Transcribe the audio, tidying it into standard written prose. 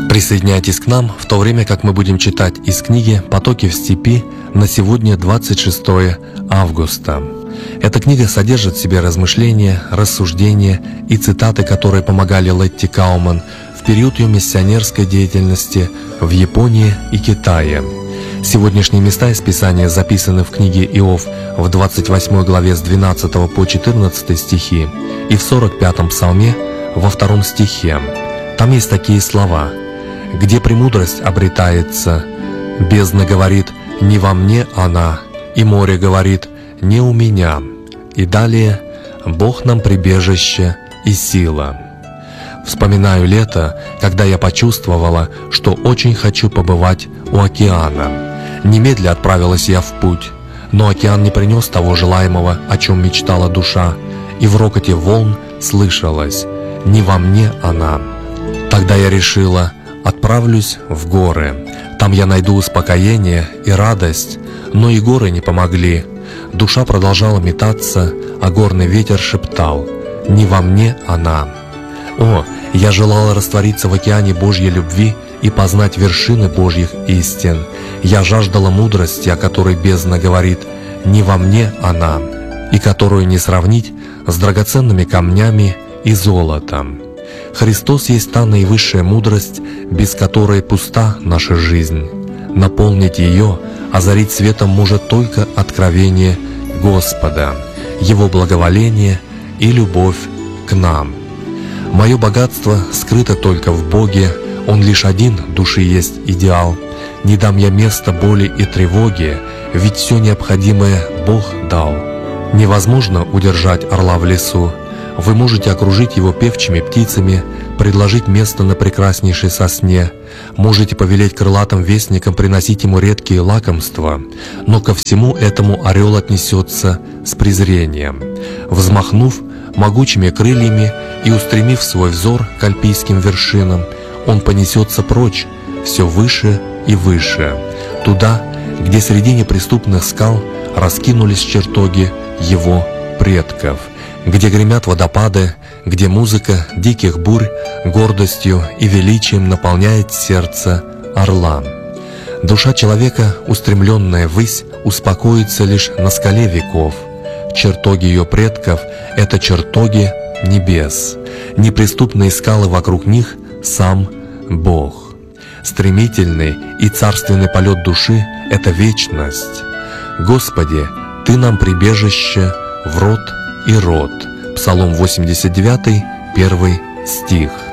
Присоединяйтесь к нам в то время, как мы будем читать из книги «Потоки в степи» на сегодня 26 августа. Эта книга содержит в себе размышления, рассуждения и цитаты, которые помогали Летти Кауман в период ее миссионерской деятельности в Японии и Китае. Сегодняшние места из Писания записаны в книге Иов в 28 главе с 12 по 14 стихи и в 45 псалме во 2 стихе. Там есть такие слова: «Где премудрость обретается, бездна говорит, не во мне она, и море говорит, не у меня». И далее: «Бог нам прибежище и сила». Вспоминаю лето, когда я почувствовала, что очень хочу побывать у океана. Немедля отправилась я в путь, но океан не принес того желаемого, о чем мечтала душа, и в рокоте волн слышалось: «Не во мне она». Тогда я решила: отправлюсь в горы. Там я найду успокоение и радость, но и горы не помогли. Душа продолжала метаться, а горный ветер шептал: «Не во мне она». О, я желала раствориться в океане Божьей любви и познать вершины Божьих истин. Я жаждала мудрости, о которой бездна говорит: «Не во мне она», и которую не сравнить с драгоценными камнями и золотом. Христос есть та наивысшая мудрость, без которой пуста наша жизнь. Наполнить ее, озарить светом может только откровение Господа, Его благоволение и любовь к нам. Мое богатство скрыто только в Боге, Он лишь один души есть идеал. Не дам я места боли и тревоге, ведь все необходимое Бог дал. Невозможно удержать орла в лесу. Вы можете окружить его певчими птицами, предложить место на прекраснейшей сосне, можете повелеть крылатым вестникам приносить ему редкие лакомства, но ко всему этому орел отнесется с презрением. Взмахнув могучими крыльями и устремив свой взор к альпийским вершинам, он понесется прочь, все выше и выше, туда, где среди неприступных скал раскинулись чертоги его предков, где гремят водопады, где музыка диких бурь гордостью и величием наполняет сердце орла. Душа человека, устремленная ввысь, успокоится лишь на скале веков. Чертоги ее предков — это чертоги небес. Неприступные скалы вокруг них — сам Бог. Стремительный и царственный полет души — это вечность. Господи, Ты нам прибежище в род и род. Псалом 89, 1 стих.